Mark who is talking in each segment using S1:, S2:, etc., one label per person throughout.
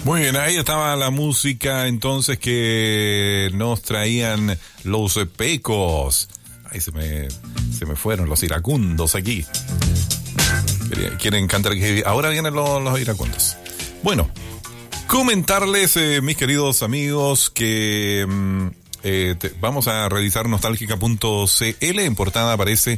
S1: Muy bien, ahí estaba la música entonces que nos traían los Pecos. Ahí se me fueron los iracundos aquí. Quieren cantar que ahora vienen los iracundos. Bueno, comentarles, mis queridos amigos, que vamos a revisar nostálgica.cl. En portada aparece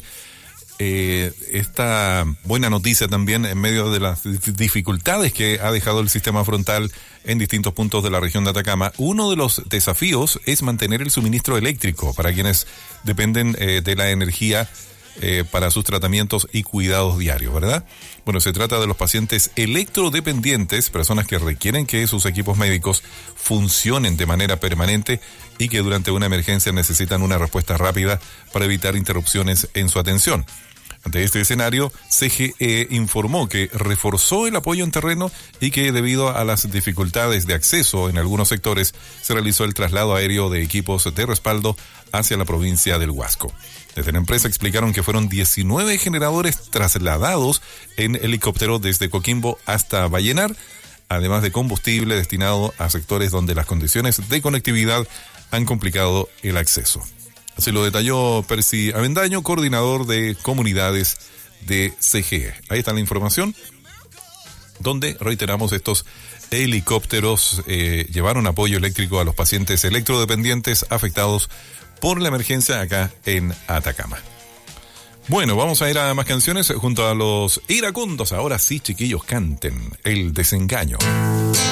S1: esta buena noticia también en medio de las dificultades que ha dejado el sistema frontal en distintos puntos de la región de Atacama. Uno de los desafíos es mantener el suministro eléctrico para quienes dependen de la energía para sus tratamientos y cuidados diarios, ¿verdad? Bueno, se trata de los pacientes electrodependientes, personas que requieren que sus equipos médicos funcionen de manera permanente y que durante una emergencia necesitan una respuesta rápida para evitar interrupciones en su atención. Ante este escenario, CGE informó que reforzó el apoyo en terreno y que debido a las dificultades de acceso en algunos sectores, se realizó el traslado aéreo de equipos de respaldo hacia la provincia del Huasco. Desde la empresa explicaron que fueron 19 generadores trasladados en helicóptero desde Coquimbo hasta Vallenar, además de combustible destinado a sectores donde las condiciones de conectividad han complicado el acceso. Así lo detalló Percy Avendaño, coordinador de comunidades de CGE. Ahí está la información, donde, reiteramos, estos helicópteros llevaron apoyo eléctrico a los pacientes electrodependientes afectados por la emergencia acá en Atacama. Bueno, vamos a ir a más canciones junto a los iracundos. Ahora sí, chiquillos, canten El Desengaño.